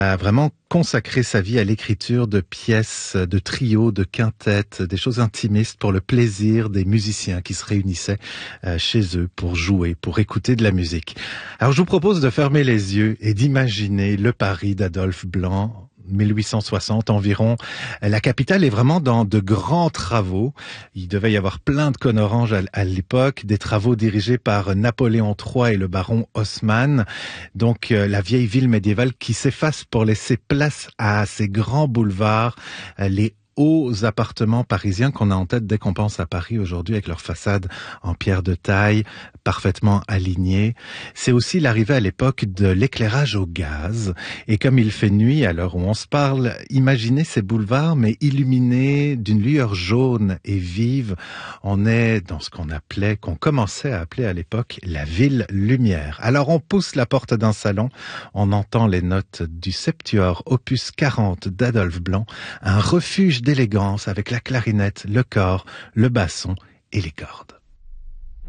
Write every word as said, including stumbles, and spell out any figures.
A vraiment consacré sa vie à l'écriture de pièces, de trios, de quintettes, des choses intimistes pour le plaisir des musiciens qui se réunissaient chez eux pour jouer, pour écouter de la musique. Alors je vous propose de fermer les yeux et d'imaginer le Paris d'Adolphe Blanc, mille huit cent soixante environ. La capitale est vraiment dans de grands travaux. Il devait y avoir plein de cônes oranges à, à l'époque, des travaux dirigés par Napoléon trois et le baron Haussmann. Donc euh, la vieille ville médiévale qui s'efface pour laisser place à ces grands boulevards, euh, les hauts appartements parisiens qu'on a en tête dès qu'on pense à Paris aujourd'hui avec leurs façades en pierre de taille, parfaitement alignées. C'est aussi l'arrivée à l'époque de l'éclairage au gaz. Et comme il fait nuit à l'heure où on se parle, imaginez ces boulevards mais illuminés d'une lueur jaune et vive. On est dans ce qu'on appelait, qu'on commençait à appeler à l'époque la ville lumière. Alors on pousse la porte d'un salon, on entend les notes du Septuor opus quarante d'Adolphe Blanc, un refuge d'élégance avec la clarinette, le cor, le basson et les cordes.